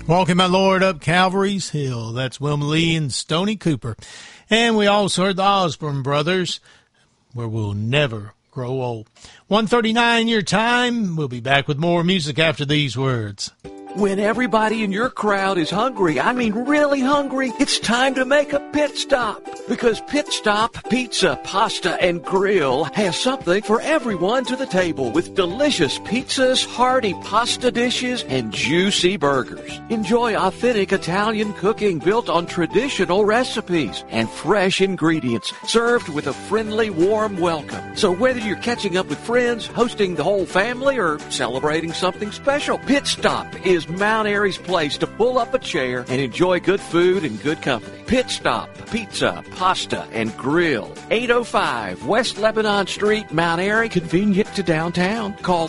Walking My Lord Up Calvary's Hill. That's Wilma Lee and Stoney Cooper. And we also heard the Osborne Brothers, Where We'll Never Grow Old. 1:39 your time. We'll be back with more music after these words. When everybody in your crowd is hungry, I mean really hungry, it's time to make a pit stop. Because Pit Stop Pizza, Pasta, and Grill has something for everyone to the table with delicious pizzas, hearty pasta dishes, and juicy burgers. Enjoy authentic Italian cooking built on traditional recipes and fresh ingredients served with a friendly, warm welcome. So whether you're catching up with friends, hosting the whole family, or celebrating something special, Pit Stop is Mount Airy's place to pull up a chair and enjoy good food and good company. Pit Stop Pizza, Pasta, and Grill. 805 West Lebanon Street, Mount Airy, convenient to downtown. Call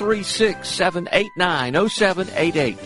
336-789-0788.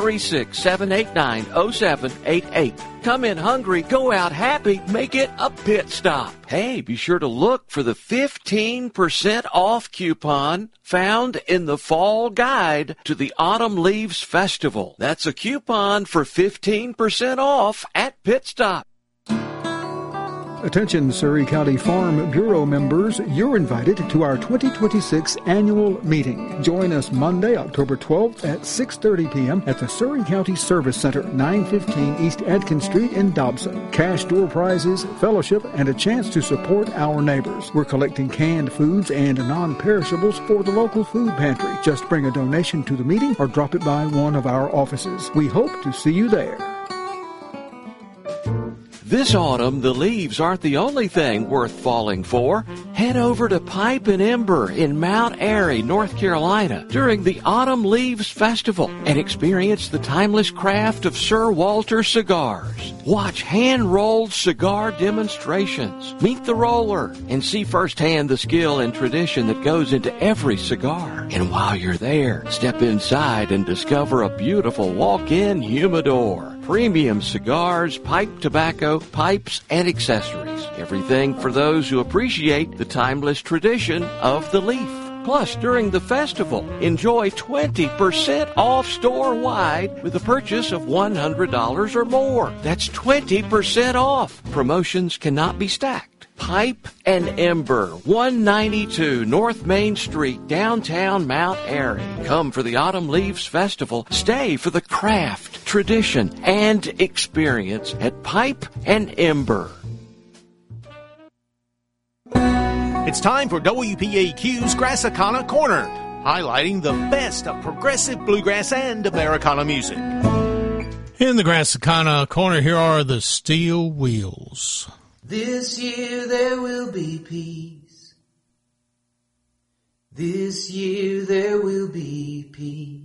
336-789-0788. Come in hungry, go out happy, make it a pit stop. Hey, be sure to look for the 15% off coupon found in the fall guide to the Autumn Leaves Festival. That's a coupon for 15% off at Pit Stop. Attention Surrey County Farm Bureau members, you're invited to our 2026 annual meeting. Join us Monday, October 12th at 6:30 p.m. at the Surrey County Service Center, 915 East Adkins Street in Dobson. Cash door prizes, fellowship, and a chance to support our neighbors. We're collecting canned foods and non-perishables for the local food pantry. Just bring a donation to the meeting or drop it by one of our offices. We hope to see you there. This autumn, the leaves aren't the only thing worth falling for. Head over to Pipe and Ember in Mount Airy, North Carolina, during the Autumn Leaves Festival and experience the timeless craft of Sir Walter cigars. Watch hand-rolled cigar demonstrations, meet the roller, and see firsthand the skill and tradition that goes into every cigar. And while you're there, step inside and discover a beautiful walk-in humidor. Premium cigars, pipe tobacco, pipes, and accessories. Everything for those who appreciate the timeless tradition of the leaf. Plus, during the festival, enjoy 20% off store-wide with a purchase of $100 or more. That's 20% off. Promotions cannot be stacked. Pipe and Ember, 192 North Main Street, downtown Mount Airy. Come for the Autumn Leaves Festival. Stay for the craft, tradition, and experience at Pipe and Ember. It's time for WPAQ's Grassicana Corner, highlighting the best of progressive bluegrass and Americana music. In the Grassicana Corner, here are the Steel Wheels. This year there will be peace. This year there will be peace.